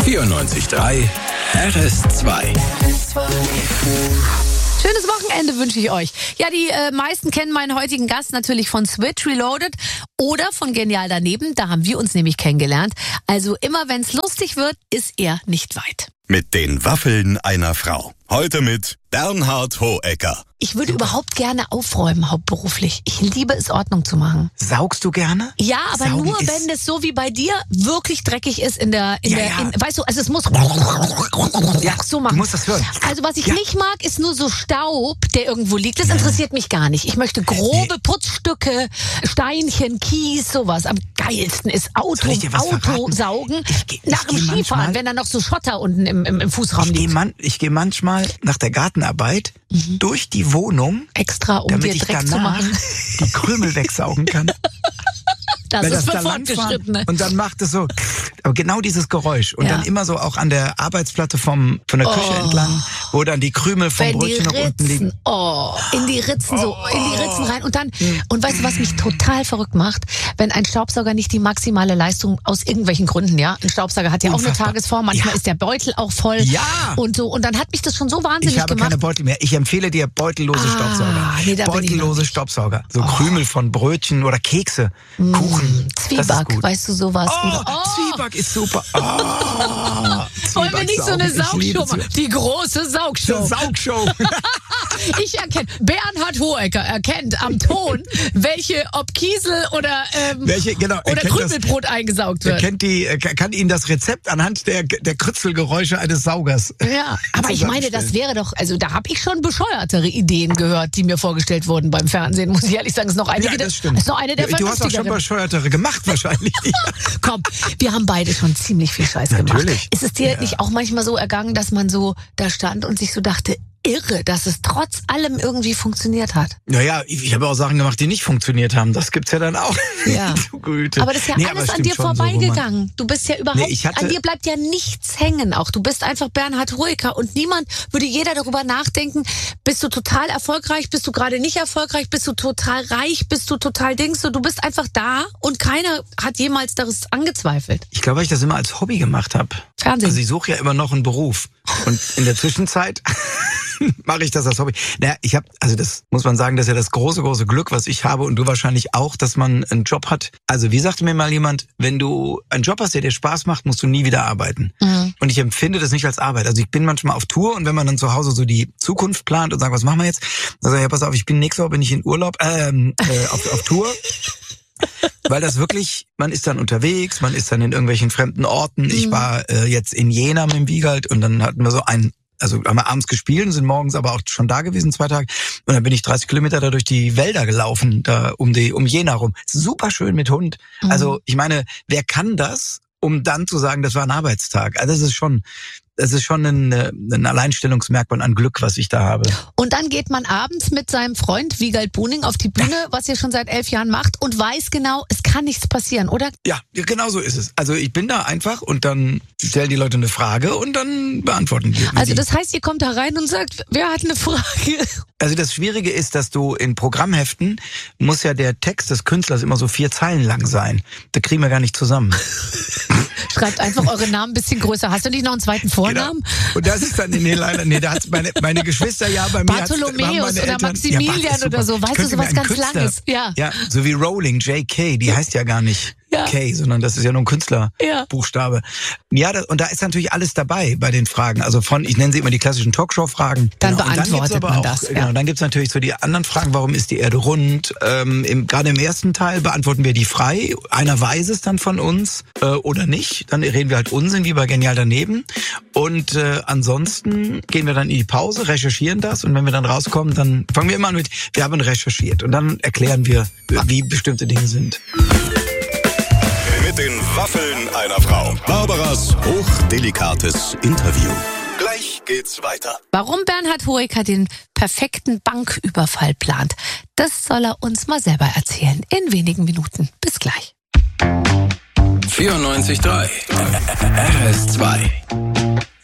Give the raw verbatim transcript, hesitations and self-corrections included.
vierundneunzig Komma drei R S zwei. Schönes Wochenende wünsche ich euch. Ja, die äh, meisten kennen meinen heutigen Gast natürlich von Switch Reloaded oder von Genial daneben. Da haben wir uns nämlich kennengelernt. Also immer wenn es lustig wird, ist er nicht weit. Mit den Waffeln einer Frau. Heute mit Bernhard Hohecker. Ich würde überhaupt gerne aufräumen, hauptberuflich. Ich liebe es, Ordnung zu machen. Saugst du gerne? Ja, aber Saugen nur, ist- wenn es so wie bei dir wirklich dreckig ist in der, in Ja, der, ja. in, weißt du, also es muss Ja, so machen. du musst das hören. Also was ich Ja. nicht mag, ist nur so Staub, der irgendwo liegt. Das interessiert mich gar nicht. Ich möchte grobe Putzstücke, Steinchen, Kies, sowas. Am geilsten ist Auto, Soll ich dir was Auto verraten? saugen. Ich geh- ich nach dem geh Skifahren, manchmal- wenn da noch so Schotter unten im, im, im Fußraum Ich gehe liegt. man, ich geh manchmal nach der Gartenarbeit durch die Wohnung, Extra, um damit dir ich Dreck zu danach machen. die Krümel wegsaugen kann. Das Weil ist das für da langfahren Fortgeschrittene. und dann macht es so, aber genau dieses Geräusch und Ja. dann immer so auch an der Arbeitsplatte vom von der Küche Oh. entlang, wo dann die Krümel vom Wenn die Brötchen noch unten liegen. Ritzen, oh, in die Ritzen so, in die Ritzen rein und dann, und weißt du, was mich total verrückt macht? Wenn ein Staubsauger nicht die maximale Leistung aus irgendwelchen Gründen, ja, ein Staubsauger hat ja auch Unfassbar. eine Tagesform, manchmal Ja. ist der Beutel auch voll Ja. und so, und dann hat mich das schon so wahnsinnig Ich habe gemacht. keine Beutel mehr. Ich empfehle dir beutellose Ah, Staubsauger. nee, da bin ich noch Beutellose nicht. Staubsauger. So Krümel von Brötchen oder Kekse, Kuchen. Das ist Zwieback, gut. weißt du, sowas. Oh, Oder- Zwieback ist super. Oh, Wollen wir nicht so eine Zwieback saugen. Ich liebe Saugshow machen? Die große Saugshow. Saugshow. Ich erkenne, Bernhard Hohecker erkennt am Ton, welche, ob Kiesel oder, ähm, Welche, genau, er oder kennt das- Krümelbrot eingesaugt Er wird. kennt die, er kann Ihnen das Rezept anhand der, der Krützelgeräusche eines Saugers. Ja, aber ich meine, das wäre doch, also da habe ich schon bescheuertere Ideen gehört, die mir vorgestellt wurden beim Fernsehen, muss ich ehrlich sagen. Ist noch eine, Ja, die- das stimmt. ist noch eine der du hast auch schon vernünftigeren. bescheuertere gemacht wahrscheinlich. Komm, wir haben beide schon ziemlich viel Scheiß gemacht. Natürlich. Ist es dir Ja. nicht auch manchmal so ergangen, dass man so da stand und sich so dachte, irre, dass es trotz allem irgendwie funktioniert hat? Naja, ich, ich habe auch Sachen gemacht, die nicht funktioniert haben. Das gibt's ja dann auch. Ja. Du Güte. Aber das ist ja Nee, alles es an stimmt dir schon so, wo man- vorbeigegangen. Du bist ja überhaupt, Nee, ich hatte- an dir bleibt ja nichts hängen auch. Du bist einfach Bernhard Hohecker und niemand würde jeder darüber nachdenken, bist du total erfolgreich, bist du gerade nicht erfolgreich, bist du total reich, bist du total Dings, so, du bist einfach da und keiner hat jemals das angezweifelt. Ich glaube, weil ich das immer als Hobby gemacht habe. Fernsehen. Also ich suche ja immer noch einen Beruf. Und in der Zwischenzeit mache ich das als Hobby. Naja, ich habe, also das muss man sagen, das ist ja das große, große Glück, was ich habe und du wahrscheinlich auch, dass man einen Job hat. Also wie sagte mir mal jemand, wenn du einen Job hast, der dir Spaß macht, musst du nie wieder arbeiten. Mhm. Und ich empfinde das nicht als Arbeit. Also ich bin manchmal auf Tour und wenn man dann zu Hause so die Zukunft plant und sagt, was machen wir jetzt? Dann sage ich, ja, pass auf, ich bin nächste Woche bin ich in Urlaub, ähm, äh, auf, auf Tour. Weil das wirklich, man ist dann unterwegs, man ist dann in irgendwelchen fremden Orten. Ich war äh, jetzt in Jena mit dem Wiegald und dann hatten wir so ein, also haben wir abends gespielt und sind morgens aber auch schon da gewesen, zwei Tage. Und dann bin ich dreißig Kilometer da durch die Wälder gelaufen, da um die um Jena rum. Super schön mit Hund. Also ich meine, wer kann das, um dann zu sagen, das war ein Arbeitstag? Also das ist schon, das ist schon ein, ein Alleinstellungsmerkmal an Glück, was ich da habe. Und dann geht man abends mit seinem Freund Wiegald Buning auf die Bühne, was ihr schon seit elf Jahren macht und weiß genau, es kann nichts passieren, oder? Ja, genau so ist es. Also ich bin da einfach und dann stellen die Leute eine Frage und dann beantworten die. Also die. das heißt, ihr kommt da rein und sagt, wer hat eine Frage? Also das Schwierige ist, dass du in Programmheften muss ja der Text des Künstlers immer so vier Zeilen lang sein. Da kriegen wir gar nicht zusammen. Schreibt einfach eure Namen ein bisschen größer. Hast du nicht noch einen zweiten Vornamen? Genau. Und das ist dann, nee, leider, nee, da hat's meine, meine Geschwister ja bei mir. hat's- haben Bartholomäus meine oder Eltern- Maximilian ja, Bart ist oder so. super. Weißt Ich du, könnte sowas mir einen ganz Künstler- Langes. Ja. Ja, so wie Rowling, J K, die heißt ja gar nicht Ja. K, sondern das ist ja nur ein Ja. Künstlerbuchstabe. Ja, das, und da ist natürlich alles dabei bei den Fragen. Also von, ich nenne sie immer die klassischen Talkshow-Fragen. Dann Genau. Und beantwortet gibt's aber man auch, das, ja. Genau, dann gibt's natürlich so die anderen Fragen, warum ist die Erde rund? Ähm, im, gerade im ersten Teil beantworten wir die frei. Einer weiß es dann von uns äh, oder nicht. Dann reden wir halt Unsinn, wie bei Genial daneben. Und äh, ansonsten gehen wir dann in die Pause, recherchieren das und wenn wir dann rauskommen, dann fangen wir immer an mit, wir haben recherchiert und dann erklären wir, wie bestimmte Dinge sind. Mit den Waffeln einer Frau. Barbaras hochdelikates Interview. Gleich geht's weiter. Warum Bernhard Hohecker den perfekten Banküberfall plant, das soll er uns mal selber erzählen. In wenigen Minuten. Bis gleich. vierundneunzig Komma drei R S zwei.